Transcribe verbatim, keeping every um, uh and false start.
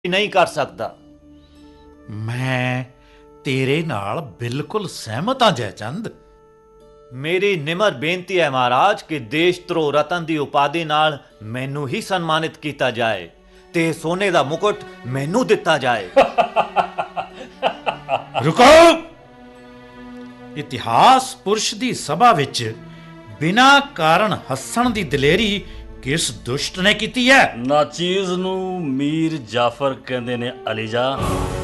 ਨਹੀਂ ਕਰ ਸਕਦਾ। ਮੈਂ ਤੇਰੇ ਨਾਲ ਬਿਲਕੁਲ ਸਹਿਮਤ ਹਾਂ ਜੈਚੰਦ। ਮੇਰੀ ਨਿਮਰ ਬੇਨਤੀ ਹੈ ਮਹਾਰਾਜ ਕਿ ਦੇਸ਼ ਧਰੋਹ ਰਤਨ ਦੀ ਉਪਾਧੀ ਨਾਲ ਮੈਨੂੰ ਹੀ ਸਨਮਾਨਿਤ ਕੀਤਾ ਜਾਏ ਤੇ ਸੋਨੇ ਦਾ ਮੁਕਟ ਮੈਨੂੰ ਦਿੱਤਾ ਜਾਏ। ਰੁਕੋ। ਇਤਿਹਾਸ ਪੁਰਸ਼ ਦੀ ਸਭਾ ਵਿੱਚ ਬਿਨਾਂ ਕਾਰਨ ਹੱਸਣ ਦੀ ਦਲੇਰੀ ਕਿਸ ਦੁਸ਼ਟ ਨੇ ਕੀਤੀ ਹੈ? ਨਾਚੀਜ਼ ਨੂੰ ਮੀਰ ਜਾਫਰ ਕਹਿੰਦੇ ਨੇ ਅਲੀਜਾ।